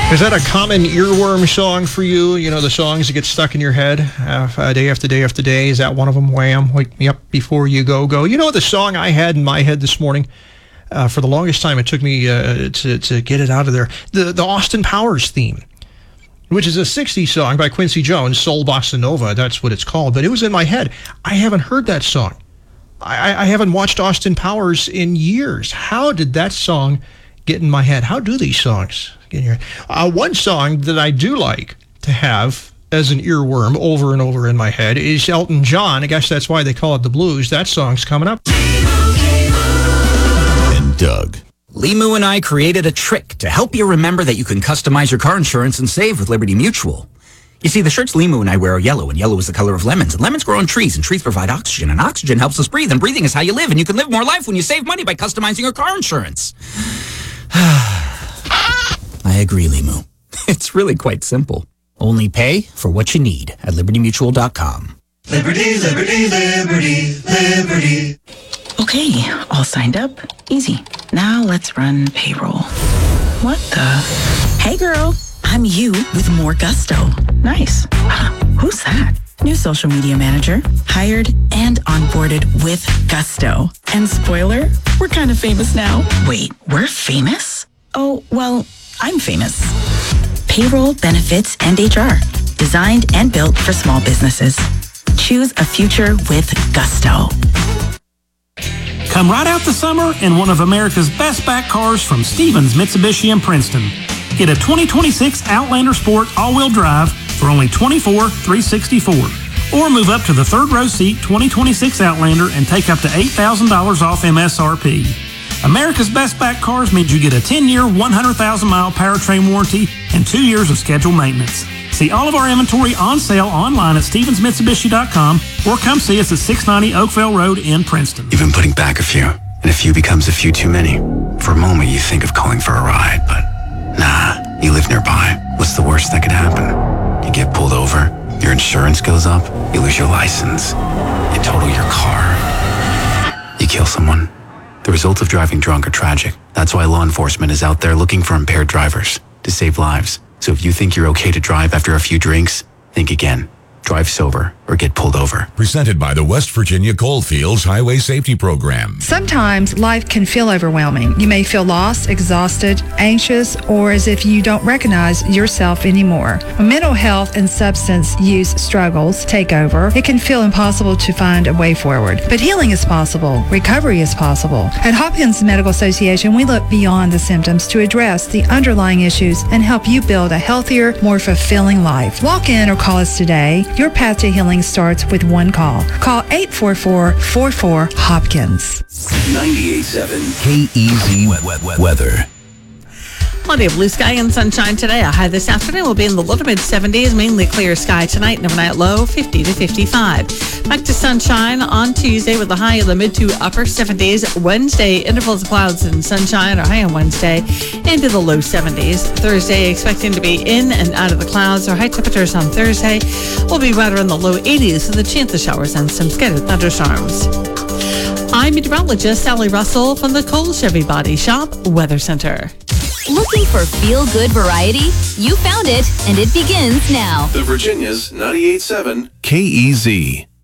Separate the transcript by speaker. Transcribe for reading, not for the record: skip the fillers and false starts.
Speaker 1: Is that a common earworm song for you? You know, the songs that get stuck in your head day after day after day. Is that one of them? Wham! Wake me up before you go. You know the song I had in my head this morning? For the longest time, it took me to get it out of there. The Austin Powers theme, which is a 60s song by Quincy Jones, Soul Bossa Nova. That's what it's called. But it was in my head. I haven't heard that song. I haven't watched Austin Powers in years. How did that song get in my head? How do these songs get in your head? One song that I do like to have as an earworm over and over in my head is Elton John. I guess that's why they call it the blues. That song's coming up.
Speaker 2: And Doug.
Speaker 3: Limu and I created a trick to help you remember that you can customize your car insurance and save with Liberty Mutual. You see, the shirts Limu and I wear are yellow, and yellow is the color of lemons, and lemons grow on trees, and trees provide oxygen, and oxygen helps us breathe, and breathing is how you live, and you can live more life when you save money by customizing your car insurance. I agree, Limu. It's really quite simple. Only pay for what you need at libertymutual.com.
Speaker 4: Liberty, liberty, liberty, liberty.
Speaker 5: Okay, all signed up. Easy. Now let's run payroll. What the? Hey girl, I'm you with more gusto. Nice. Who's that? New social media manager. Hired and onboarded with gusto. And spoiler, we're kind of famous now. Wait, we're famous? Oh, well, I'm famous. Payroll, benefits, and HR. Designed and built for small businesses. Choose a future with gusto.
Speaker 6: Come right out the summer in one of America's best back cars from Stevens Mitsubishi in Princeton. Get a 2026 Outlander Sport all-wheel drive for only $24,364. Or move up to the third row seat 2026 Outlander and take up to $8,000 off MSRP. America's best back cars means you get a 10-year, 100,000-mile powertrain warranty and 2 years of scheduled maintenance. See all of our inventory on sale online at StevensMitsubishi.com or come see us at 690 Oakville Road in Princeton.
Speaker 7: You've been putting back a few, and a few becomes a few too many. For a moment, you think of calling for a ride, but nah, you live nearby. What's the worst that could happen? You get pulled over, your insurance goes up, you lose your license, you total your car, you kill someone. The results of driving drunk are tragic. That's why law enforcement is out there looking for impaired drivers to save lives. So if you think you're okay to drive after a few drinks, think again. Drive sober or get pulled over.
Speaker 2: Presented by the West Virginia Coalfields Highway Safety Program.
Speaker 8: Sometimes life can feel overwhelming. You may feel lost, exhausted, anxious, or as if you don't recognize yourself anymore. When mental health and substance use struggles take over, it can feel impossible to find a way forward. But healing is possible. Recovery is possible. At Hopkins Medical Association, we look beyond the symptoms to address the underlying issues and help you build a healthier, more fulfilling life. Walk in or call us today. Your path to healing starts with one call. Call 844-44-HOPKINS.
Speaker 2: 98.7 KEZ Weather.
Speaker 9: Plenty of blue sky and sunshine today. A high this afternoon will be in the low to mid 70s, mainly clear sky tonight, and overnight low 50 to 55. Back to sunshine on Tuesday with a high in the mid to upper 70s. Wednesday, intervals of clouds and sunshine, or high on Wednesday into the low 70s. Thursday, expecting to be in and out of the clouds. Our high temperatures on Thursday will be right around the low 80s with a chance of showers and some scattered thunderstorms. I'm meteorologist Sally Russell from the Cole Chevy Body Shop Weather Center.
Speaker 10: Looking for feel-good variety? You found it, and it begins now.
Speaker 11: The Virginia's 98.7
Speaker 2: KEZ.